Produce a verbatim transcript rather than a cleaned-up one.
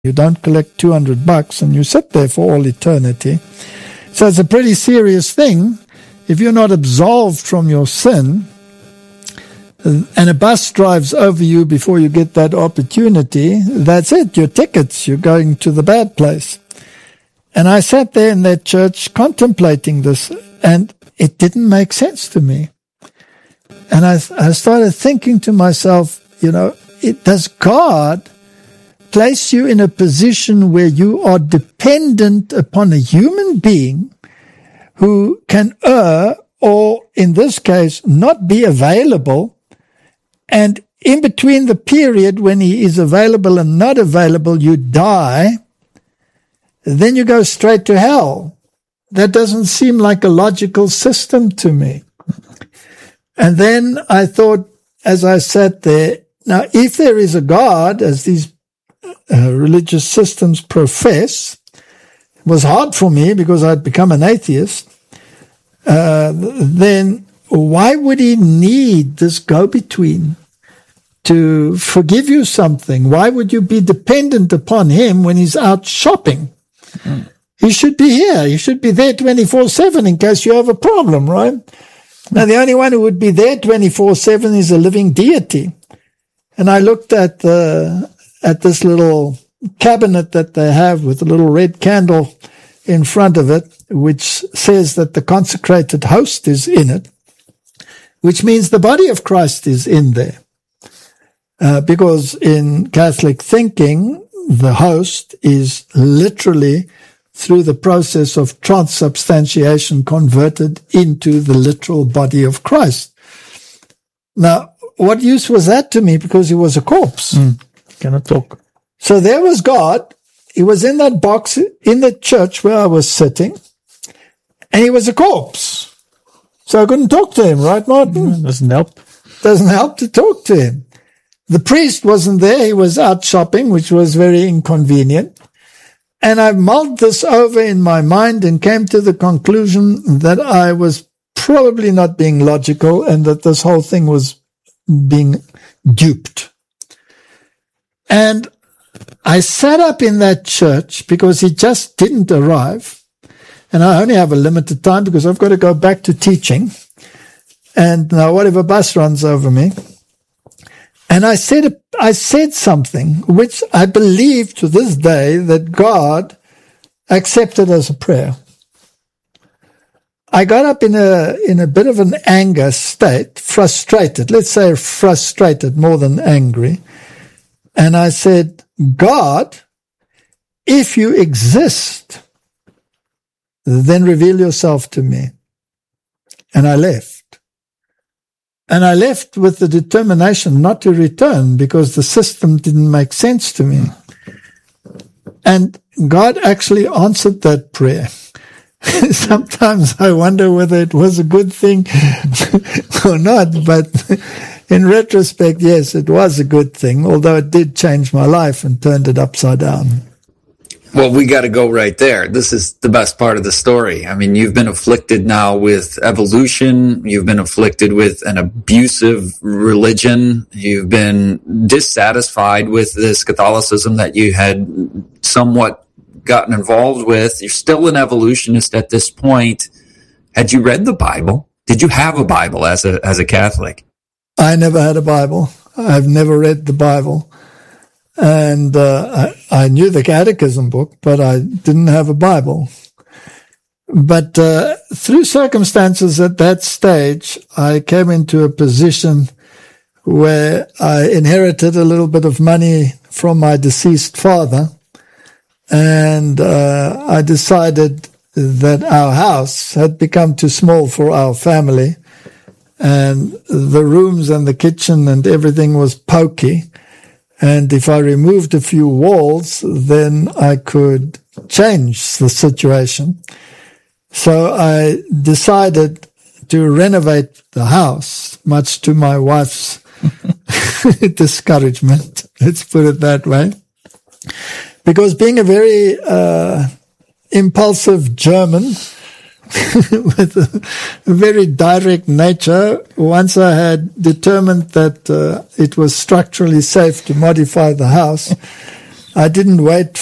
You don't collect two hundred bucks and you sit there for all eternity. So it's a pretty serious thing. If you're not absolved from your sin, and a bus drives over you before you get that opportunity, that's it. Your tickets, you're going to the bad place. And I sat there in that church contemplating this, and it didn't make sense to me. And I, I started thinking to myself, you know, it, does God place you in a position where you are dependent upon a human being who can err, or in this case, not be available, and in between the period when he is available and not available, you die, then you go straight to hell. That doesn't seem like a logical system to me. And then I thought, as I sat there, now if there is a God, as these uh, religious systems profess, it was hard for me because I'd become an atheist, uh, then why would he need this go-between to forgive you something? Why would you be dependent upon him when he's out shopping? Mm. He should be here. He should be there twenty-four seven in case you have a problem, right? Now, the only one who would be there twenty-four seven is a living deity. And I looked at the, at this little cabinet that they have with a little red candle in front of it, which says that the consecrated host is in it, which means the body of Christ is in there. Uh, because in Catholic thinking, the host is literally, through the process of transubstantiation, converted into the literal body of Christ. Now, what use was that to me? Because he was a corpse. Mm, cannot talk. So there was God. He was in that box in the church where I was sitting, and he was a corpse. So I couldn't talk to him, right, Martin? Mm, doesn't help. Doesn't help to talk to him. The priest wasn't there. He was out shopping, which was very inconvenient. And I mulled this over in my mind and came to the conclusion that I was probably not being logical and that this whole thing was being duped. And I sat up in that church because he just didn't arrive. And I only have a limited time because I've got to go back to teaching. And now whatever bus runs over me. And I said, I said something which I believe to this day that God accepted as a prayer. I got up in a, in a bit of an anger state, frustrated, let's say frustrated more than angry. And I said, God, if you exist, then reveal yourself to me. And I left. And I left with the determination not to return because the system didn't make sense to me. And God actually answered that prayer. Sometimes I wonder whether it was a good thing or not, but in retrospect, yes, it was a good thing, although it did change my life and turned it upside down. Well, we got to go right there. This is the best part of the story. I mean, you've been afflicted now with evolution. You've been afflicted with an abusive religion. You've been dissatisfied with this Catholicism that you had somewhat gotten involved with. You're still an evolutionist at this point. Had you read the Bible? Did you have a Bible as a, as a Catholic? I never had a Bible. I've never read the Bible. And uh, I, I knew the catechism book, but I didn't have a Bible. But uh, through circumstances at that stage, I came into a position where I inherited a little bit of money from my deceased father. And uh, I decided that our house had become too small for our family. And the rooms and the kitchen and everything was pokey. And if I removed a few walls, then I could change the situation. So I decided to renovate the house, much to my wife's discouragement. Let's put it that way. Because being a very uh, impulsive German with a very direct nature, once I had determined that uh, it was structurally safe to modify the house, I didn't wait